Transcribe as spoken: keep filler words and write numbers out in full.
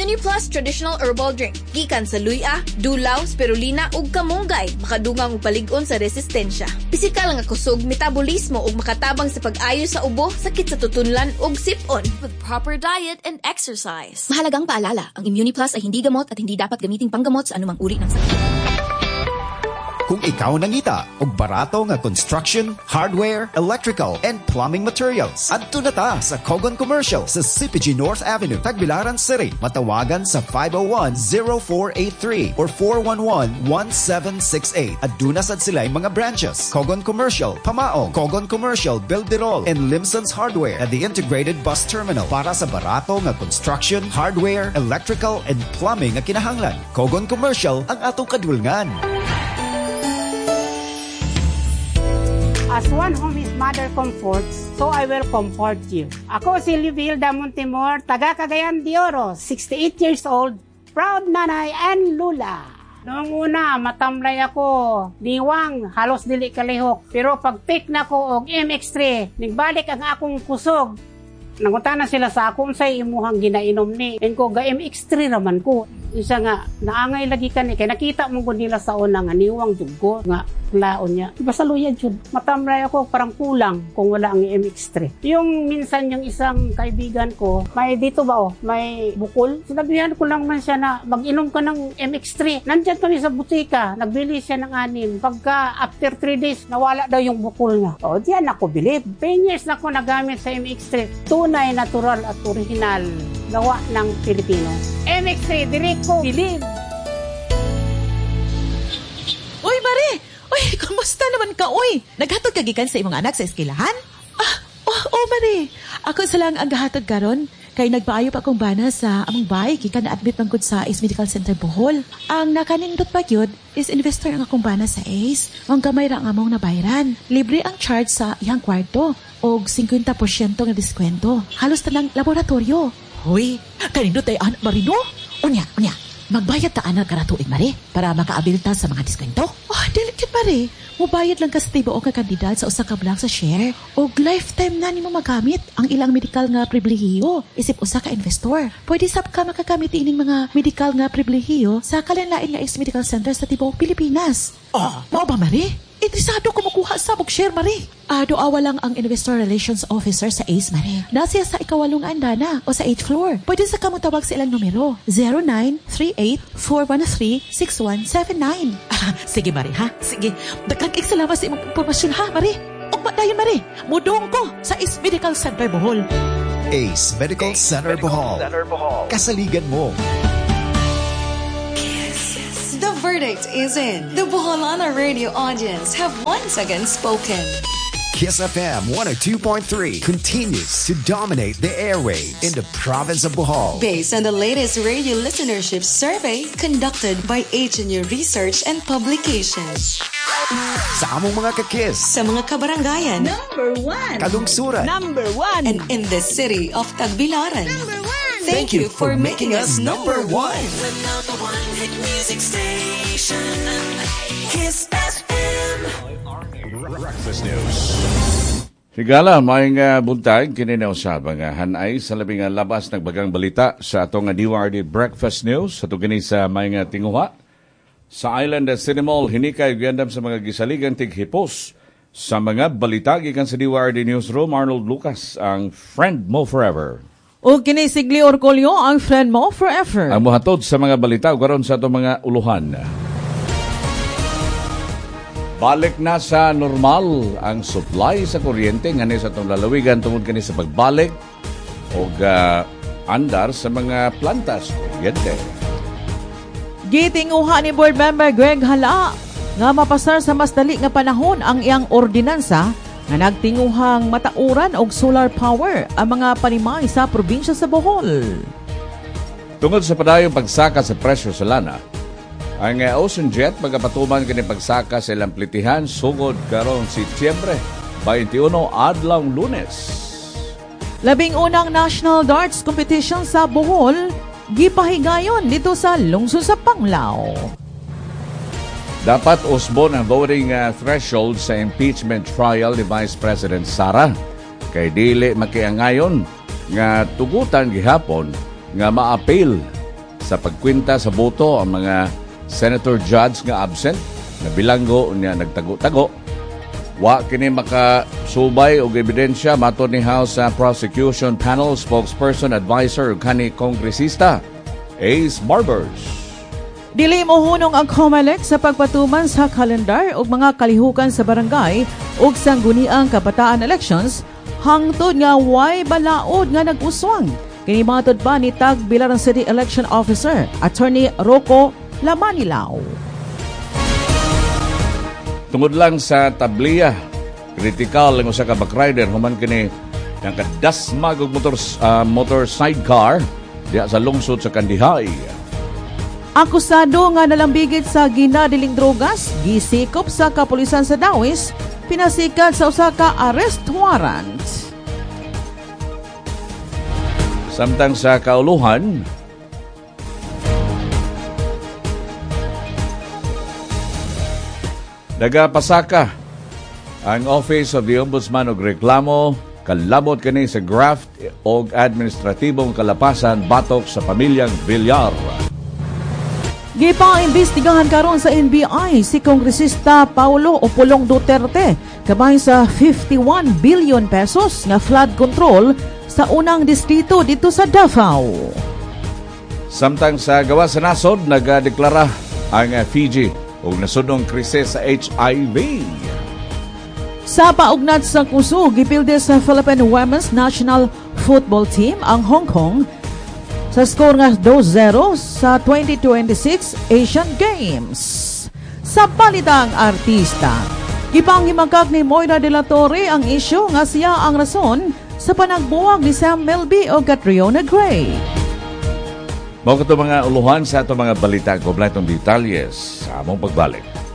ImmuniPlus Traditional Herbal Drink. Gikan sa luya, dulaw, spirulina ug kamunggay. Makadungang og palig-on sa resistensya. Pisikal nga kusog, metabolismo ug makatabang sa pag-ayo sa ubo, sakit sa tutunlan ug sip-on. With proper diet and exercise. Mahalagang paalala, ang ImmuniPlus ay hindi gamot at hindi dapat gamiting panggamot sa anumang uri ng sakit. Kung ikaw nangita og barato nga construction, hardware, electrical, and plumbing materials, adto na ta sa Kogon Commercial sa C P G North Avenue, Tagbilaran City. Matawagan sa five oh one, oh four eight three or four one one, one seven six eight. Aduna sad sila yung mga branches: Kogon Commercial, Pamaong, Kogon Commercial, Bilderol, and Limson's Hardware at the Integrated Bus Terminal para sa barato nga construction, hardware, electrical, and plumbing nga kinahanglan. Kogon Commercial ang atong kadulngan. As one home his mother comforts, so I will comfort you. Ako si Livilda Montemor, taga Cagayan de Oro, sixty-eight years old, proud nanay and lula. Noong una, matamlay ako, diwang, halos dili kalihok. Pero pag pick na ko og M X three, nagbalik ang akong kusog. Nangunta na sila sa akong sa imuhang ginainom ni. And ko, ga M X three raman ko. Isa nga, naangay lagi ka ni. Kaya nakita mo ko nila sa una nga, niwang jud ko nga, laon niya. Diba sa luya jud, matamlay ako, parang kulang kung wala ang M X three. Yung minsan yung isang kaibigan ko, may dito ba oh, may bukol. Sinabihan ko lang man siya na mag-inom ka ng M X three. Nandyan kami sa butika, nagbili siya ng anim. Pagka after three days, nawala daw yung bukol niya. O, diyan ako bilib. ten years na ako nagamit sa M X three. Tunay, natural at original. Gawa ng Pilipino. M X three, direct ko, bilib. Uy, Mari! Uy, kumusta naman ka, uy? Naghatod ka gikan sa imong anak sa eskwelahan? Ah, oh, oh, Mari. Ako sa lang ang gahatod karon. Kay nagpaayo pa akong bana sa among bahay, gikan na-admit man gud sa Ace Medical Center Bohol. Ang nakanindot pa gyud is investor ang akong bana sa Ace. Ang gamay ra ang among nabayaran. Libre ang charge sa iyang kwarto og fifty percent nga diskwento. Halos tanang laboratorio. Hoy, kanindot ay anak Marino? Unya, unya. Magbayad ta anak karatuig, Mari, para makaabil ta sa mga diskwento. Oh, delicate, Mari. Mubayad lang ka sa tibo o ka kandidat sa usa ka block sa share o lifetime na nimo magamit ang ilang medical nga pribilehiyo isip usa ka investor. Pwede sab ka makagamit ining mga medical nga pribilehiyo sa kalanlain nga Ace Medical Center sa tibuok Pilipinas. Oh, mao ba, Mari? Interesado ko makuha sa bug share, Mari. Ah, doawa lang ang Investor Relations Officer sa Ace, Mari. Nasiya sa ikawalong andana o sa eighth floor. Pwede sa kamutawag sa ilang numero. zero nine three eight four one three six one seven nine. Ah, sige, Mari, ha? Sige. Dagdag salamat sa imong impormasyon, ha, Mari? O dayon, Mari. Mudong ko sa Ace Medical Center Bohol. Ace Medical Center Bohol. Kasaligan mo. The verdict is in. The Boholana radio audience have once again spoken. Kiss F M one oh two point three continues to dominate the airwaves in the province of Bohol. Based on the latest radio listenership survey conducted by H N U Research and Publications. Sa among mga kakis. Sa mga kabarangayan. Number one. Kalungsuran. Number one. And in the city of Tagbilaran. Number one. Thank, Thank you for, for making us number one. The number one hit music station. Kiss F M. Breakfast News. Higala, may nga buntag, kininaw sa mga hanay sa labing nga labas nagbagang balita sa atong nga D W R D Breakfast News. Sa tugini sa may nga tinguha. Sa Island at City Mall, hinikay gandam sa mga gisaligang tighipos. Sa mga balita, gikan sa D W R D Newsroom, Arnold Lucas, ang Friend Mo Forever. O kinisigli Orcolio, ang Friend Mo Forever. Ang muhatod sa mga balita, karon sa itong mga uluhan. Balik na sa normal ang supply sa kuryente ngani sa itong lalawigan tungod kani sa pagbalik o uh, andar sa mga plantas kuryente. Gitinguha ni Board Member Greg Hala nga mapasar sa mas dali nga panahon ang iyang ordinansa nga nagtinguhang matauran og solar power ang mga panimay sa probinsya sa Bohol. Tungod sa padayong pagsaka sa presyo sa lana, ang uh, Ocean Jet magapatuman kini pagsaka sa ilang plitihan sugod karon Setyembre twenty-one adlaw Lunes. Labing unang National Darts Competition sa Bohol gipahigayon dito sa lungsod sa Panglao. Dapat usbon ang voting uh, threshold sa impeachment trial ni Vice President Sara. Kay dili makiangayon nga tugutan gihapon nga ma-appeal sa pagkwinta sa boto ang mga senator judge nga absent na bilanggo niya nagtago-tago. Wa kini makasubay og ebidensya matud ni House uh, Prosecution Panel spokesperson advisor kani kongresista Ace Barbers. Dili mohunong ang COMELEC sa pagpatuman sa kalendar ug mga kalihukan sa barangay ug sangguniang kabataan elections hangtod nga way balaod nga nag-uswang. Kini matod pa ni Tag Bilaran City Election Officer Attorney Rocco Lamanilao. Tungod lang sa tabliya, kritikal ang usa ka backrider human kini ang kadasmag og motor uh, motor sidecar diha sa lungsod sa Kandihay. Akusado nga nalambigit sa ginadiling drogas, gisikop sa kapulisan sa Dawis, pinasikat sa usa ka arrest warrant. Samtang sa kauluhan, nagapasaka ang Office of the Ombudsman og reklamo kalabot kani sa graft og administratibong kalapasan batok sa pamilyang Villar. Gipa-imbestigahan karon sa N B I si Kongresista Paulo Opolong Duterte kabay sa fifty-one billion pesos na flood control sa unang distrito dito sa Davao. Samtang sa gawa sa nasod, nagadeklara ang Fiji og nasudong krisis sa H I V. Sa paugnat sa kusog, gipilde sa Philippine Women's National Football Team ang Hong Kong sa score nga two zero sa twenty twenty-six Asian Games. Sa palitang artista, gipanghimagkag ni Moira de la Torre ang isyu nga siya ang rason sa panagbuwag ni Sam Melby o Catriona Gray. Mga ito mga uluhan sa ito mga balita, kompletong detalyes sa among pagbalik.